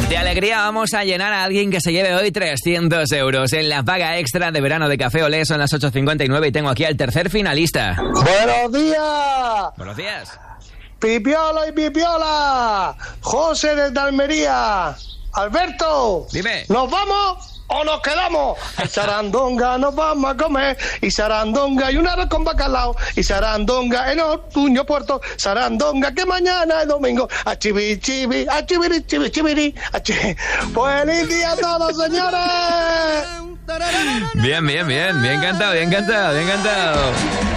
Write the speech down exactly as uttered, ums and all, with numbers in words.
De alegría vamos a llenar a alguien que se lleve hoy trescientos euros en la paga extra de verano de Café Olé. Son las ocho cincuenta y nueve y tengo aquí al tercer finalista. ¡Buenos días! Buenos días. Pipiola y Pipiola. José desde Almería. Alberto. Dime. ¿Nos vamos o nos quedamos? Y sarandonga nos vamos a comer. Y sarandonga y un arroz con bacalao. Y sarandonga en Ortuño Puerto. Sarandonga que mañana es domingo. A chibi chibi, a chibiri chibi chibiri. A chi... ¡Feliz día a todos, señores! Bien, bien, bien. Bien cantado, bien cantado, bien cantado.